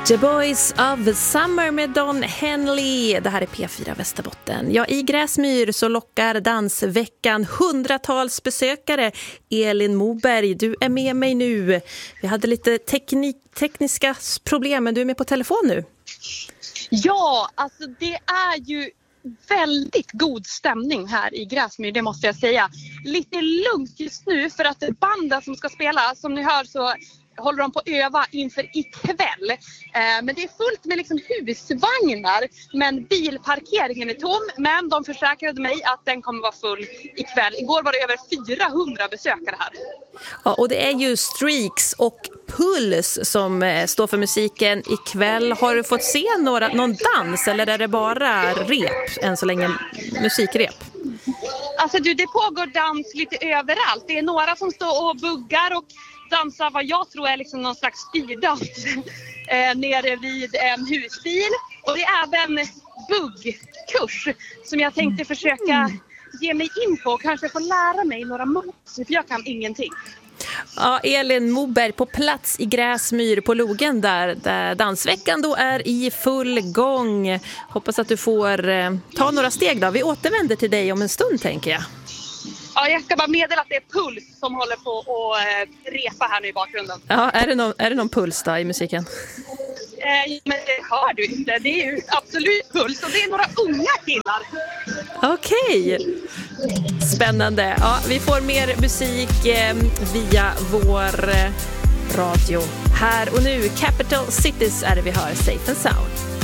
The Boys of Summer med Don Henley. Det här är P4 Västerbotten. Ja, i Gräsmyr så lockar dansveckan hundratals besökare. Elin Moberg, du är med mig nu. Vi hade lite tekniska problem, men du är med på telefon nu. Ja, alltså det är ju väldigt god stämning här i Gräsmyr, det måste jag säga. Lite lugnt just nu för att banden som ska spela, som ni hör så håller de på att öva inför ikväll. Men det är fullt med liksom husvagnar, men bilparkeringen är tom. Men de försäkrade mig att den kommer vara full ikväll. Igår var det över 400 besökare här. Ja, och det är ju Streaks och Puls som står för musiken ikväll. Har du fått se någon dans eller är det bara rep än så länge, musikrep? Alltså det pågår dans lite överallt. Det är några som står och buggar och dansar vad jag tror är liksom någon slags styrdans nere vid en husbil. Och det är även buggkurs som jag tänkte försöka ge mig in på och kanske få lära mig några moves, för jag kan ingenting. Ja, Elin Moberg på plats i Gräsmyr på Logen där dansveckan då är i full gång. Hoppas att du får ta några steg då. Vi återvänder till dig om en stund, tänker jag. Ja, jag ska bara meddela att det är Puls som håller på att repa här nu i bakgrunden. Ja, är det någon puls då i musiken? Men det hör du inte. Det är ju absolut puls och det är några unga killar. Okej. Spännande. Ja, vi får mer musik via vår radio. Här och nu, Capital Cities är det vi hör, Safe and Sound.